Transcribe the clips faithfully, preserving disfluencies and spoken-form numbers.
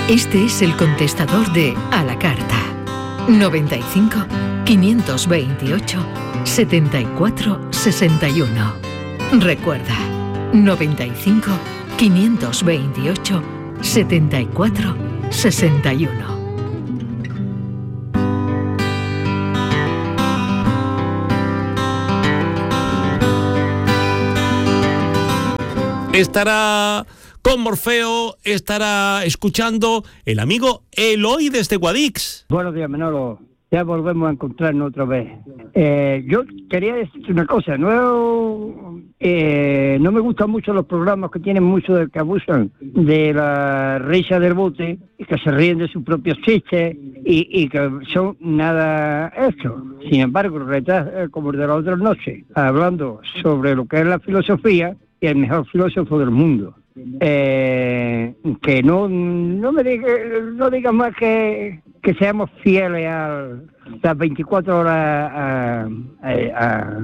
Este es el contestador de A la Carta. noventa y cinco, quinientos veintiocho, setenta y cuatro, sesenta y uno. Recuerda, noventa y cinco, quinientos veintiocho, setenta y cuatro, sesenta y uno. Estará con Morfeo, estará escuchando el amigo Eloy desde Guadix. Buenos días, Manolo. Ya volvemos a encontrarnos otra vez. Eh, yo quería decirte una cosa. No, eh, no me gustan mucho los programas que tienen mucho de que abusan de la risa del bote, y que se ríen de sus propios chistes y, y que son nada hecho. Sin embargo, retas como el de la otra noche, hablando sobre lo que es la filosofía y el mejor filósofo del mundo. Eh, que no no me diga, no digas más que, que seamos fieles a las veinticuatro horas a, a, a,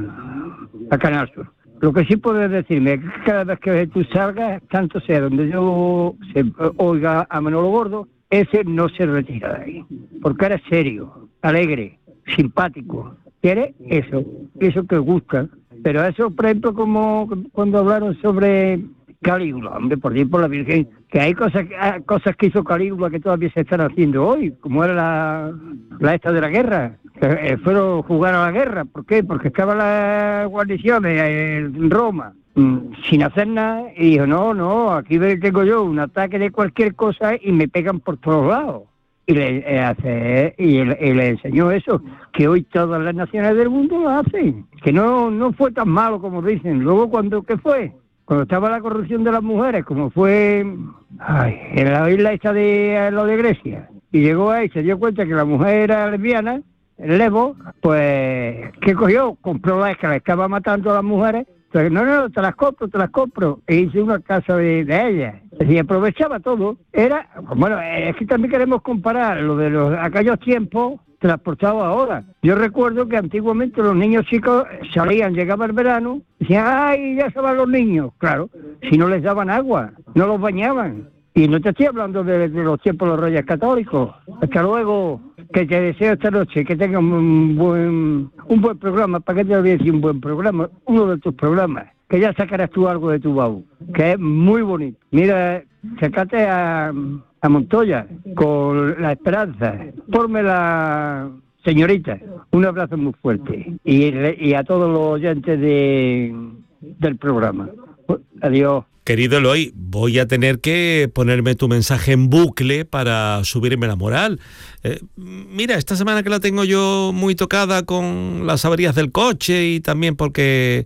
a Canal Sur. Lo que sí puedes decirme es que cada vez que tú salgas, tanto sea donde yo se oiga a Manolo Gordo, ese no se retira de ahí, porque eres serio, alegre, simpático. ¿Quieres? Eso, eso que gusta. Pero eso, por ejemplo, como cuando hablaron sobre Calígula, hombre, por Dios, por la Virgen, que hay cosas cosas que hizo Calígula que todavía se están haciendo hoy, como era la, la esta de la guerra, que fueron a jugar a la guerra. ¿Por qué? Porque estaban las guarniciones en Roma sin hacer nada, y dijo, no, no, aquí tengo yo un ataque de cualquier cosa y me pegan por todos lados. Y le, hace, y, le, y le enseñó eso, que hoy todas las naciones del mundo lo hacen, que no, no fue tan malo como dicen. Luego, cuando ¿qué fue? Cuando estaba la corrupción de las mujeres, como fue ay, en la isla esta de lo de Grecia, y llegó ahí, se dio cuenta que la mujer era lesbiana, el Levo, pues, ¿qué cogió? Compró la que la estaba matando a las mujeres. Entonces, no, no, te las compro, te las compro. E hice una casa de, de ellas. Y aprovechaba todo. Era, bueno, es que también queremos comparar lo de los aquellos tiempos transportado ahora. Yo recuerdo que antiguamente los niños chicos salían, llegaba el verano, decían, ¡ay, ya se van los niños! Claro, si no les daban agua, no los bañaban. Y no te estoy hablando de, de los tiempos de los Reyes Católicos. Hasta luego, que te deseo esta noche que tengas un buen un buen programa. ¿Para qué te voy a decir un buen programa? Uno de tus programas, que ya sacarás tú algo de tu baúl, que es muy bonito. Mira, sacate a, a Montoya con La Esperanza. Ponme la señorita. Un abrazo muy fuerte. Y, y a todos los oyentes de, del programa. Adiós. Querido Eloy, voy a tener que ponerme tu mensaje en bucle para subirme la moral. Eh, mira, esta semana que la tengo yo muy tocada con las averías del coche y también porque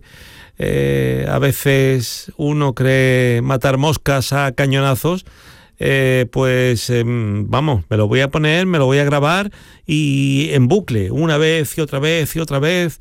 eh, a veces uno cree matar moscas a cañonazos, eh, pues eh, vamos, me lo voy a poner, me lo voy a grabar y en bucle, una vez y otra vez y otra vez.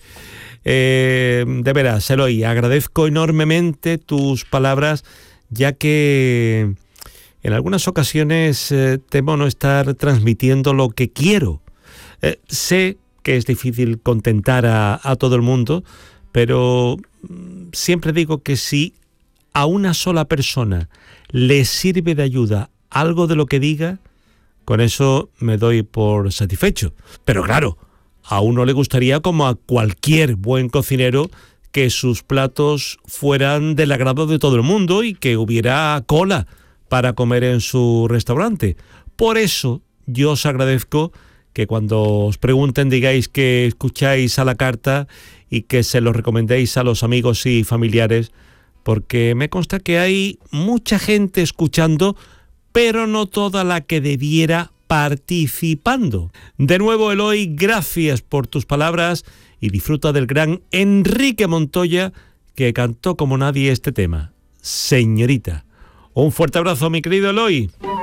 Eh, de veras, Eloy, agradezco enormemente tus palabras, ya que en algunas ocasiones eh, temo no estar transmitiendo lo que quiero. Eh, sé que es difícil contentar a, a todo el mundo, pero siempre digo que si a una sola persona le sirve de ayuda algo de lo que diga, con eso me doy por satisfecho. Pero claro, a uno le gustaría, como a cualquier buen cocinero, que sus platos fueran del agrado de todo el mundo y que hubiera cola para comer en su restaurante. Por eso yo os agradezco que cuando os pregunten digáis que escucháis A la Carta y que se lo recomendéis a los amigos y familiares, porque me consta que hay mucha gente escuchando, pero no toda la que debiera participando. De nuevo, Eloy, gracias por tus palabras y disfruta del gran Enrique Montoya, que cantó como nadie este tema, Señorita. Un fuerte abrazo, mi querido Eloy.